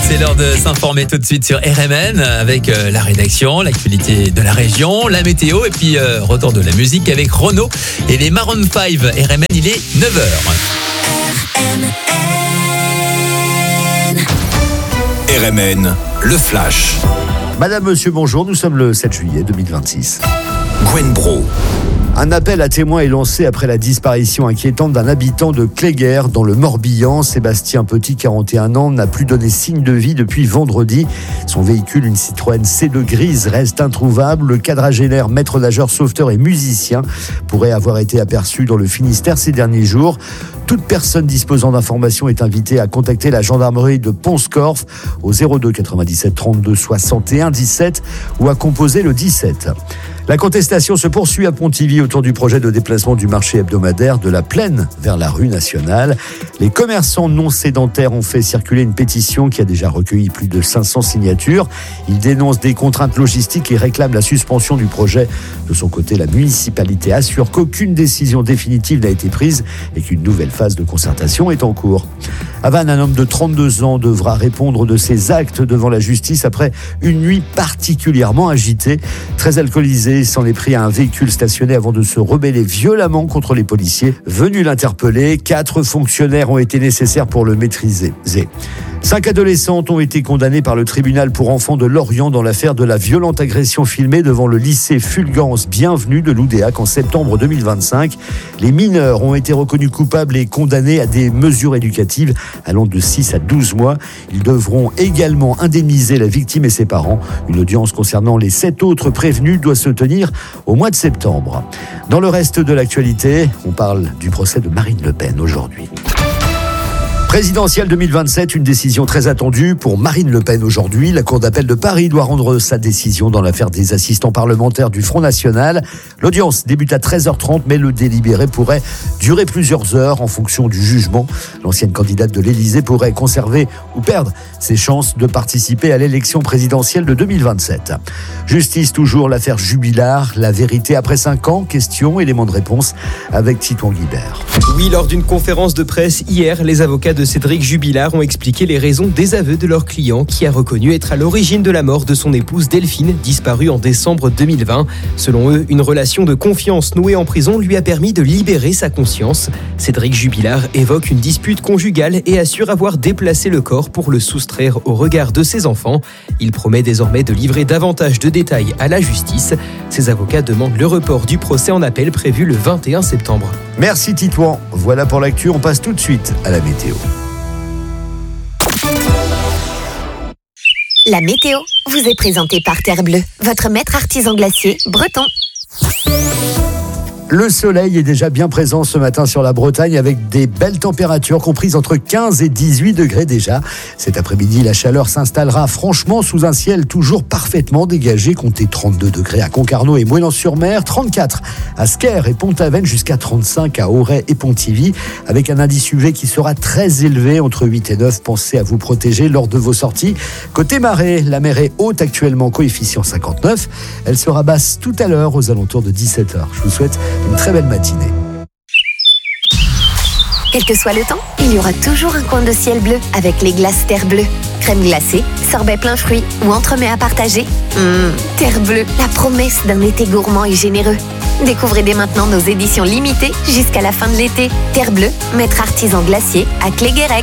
C'est l'heure de s'informer tout de suite sur RMN avec la rédaction, l'actualité de la région, la météo et puis retour de la musique avec Renaud et les Maroon 5. RMN, il est 9h. RMN, le flash. Madame, monsieur, bonjour. Nous sommes le 7 juillet 2026. Gwen Bro. Un appel à témoins est lancé après la disparition inquiétante d'un habitant de Cléguer dans le Morbihan. Sébastien Petit, 41 ans, n'a plus donné signe de vie depuis vendredi. Son véhicule, une Citroën C2 grise, reste introuvable. Le quadragénaire, maître nageur, sauveteur et musicien pourrait avoir été aperçu dans le Finistère ces derniers jours. Toute personne disposant d'informations est invitée à contacter la gendarmerie de Pont-Scorff au 02 97 32 61 17 ou à composer le 17. La contestation se poursuit à Pontivy autour du projet de déplacement du marché hebdomadaire de la Plaine vers la rue nationale. Les commerçants non sédentaires ont fait circuler une pétition qui a déjà recueilli plus de 500 signatures. Ils dénoncent des contraintes logistiques et réclament la suspension du projet. De son côté, la municipalité assure qu'aucune décision définitive n'a été prise et qu'une nouvelle phase de concertation est en cours. À Vannes, un homme de 32 ans devra répondre de ses actes devant la justice après une nuit particulièrement agitée. Très alcoolisé, s'en est pris à un véhicule stationné avant de se rebeller violemment contre les policiers venus l'interpeller. 4 fonctionnaires ont été nécessaires pour le maîtriser. 5 adolescentes ont été condamnées par le tribunal pour enfants de Lorient dans l'affaire de la violente agression filmée devant le lycée Fulgence Bienvenue de Loudéac en septembre 2025. Les mineurs ont été reconnus coupables et condamnés à des mesures éducatives allant de 6 à 12 mois. Ils devront également indemniser la victime et ses parents. Une audience concernant les 7 autres prévenus doit se tenir au mois de septembre. Dans le reste de l'actualité, on parle du procès de Marine Le Pen aujourd'hui. Présidentielle 2027, une décision très attendue pour Marine Le Pen aujourd'hui. La Cour d'appel de Paris doit rendre sa décision dans l'affaire des assistants parlementaires du Front National. L'audience débute à 13h30, mais le délibéré pourrait durer plusieurs heures en fonction du jugement. L'ancienne candidate de l'Élysée pourrait conserver ou perdre ses chances de participer à l'élection présidentielle de 2027. Justice toujours, l'affaire Jubilard. La vérité après 5 ans, questions, éléments de réponse avec Titouan Guibert. Oui, lors d'une conférence de presse hier, les avocats de Cédric Jubilard ont expliqué les raisons des aveux de leur client qui a reconnu être à l'origine de la mort de son épouse Delphine, disparue en décembre 2020. Selon eux, une relation de confiance nouée en prison lui a permis de libérer sa conscience. Cédric Jubilard évoque une dispute conjugale et assure avoir déplacé le corps pour le soustraire au regard de ses enfants. Il promet désormais de livrer davantage de détails à la justice. Ses avocats demandent le report du procès en appel prévu le 21 septembre. Merci Titouan. Voilà pour l'actu, on passe tout de suite à la météo. La météo vous est présentée par Terre Bleue, votre maître artisan glacier breton. Le soleil est déjà bien présent ce matin sur la Bretagne avec des belles températures comprises entre 15 et 18 degrés déjà. Cet après-midi, la chaleur s'installera franchement sous un ciel toujours parfaitement dégagé. Comptez 32 degrés à Concarneau et Moëlan-sur-Mer, 34 à Sker et Pont-Aven, jusqu'à 35 à Auray et Pontivy, avec un indice UV qui sera très élevé, entre 8 et 9. Pensez à vous protéger lors de vos sorties. Côté marée, la mer est haute actuellement, coefficient 59. Elle sera basse tout à l'heure aux alentours de 17h. Je vous souhaite une très belle matinée. Quel que soit le temps, il y aura toujours un coin de ciel bleu avec les glaces Terre Bleue. Crème glacée, sorbet plein fruits ou entremets à partager. Terre Bleue, la promesse d'un été gourmand et généreux. Découvrez dès maintenant nos éditions limitées jusqu'à la fin de l'été. Terre Bleue, maître artisan glacier à Cléguérec.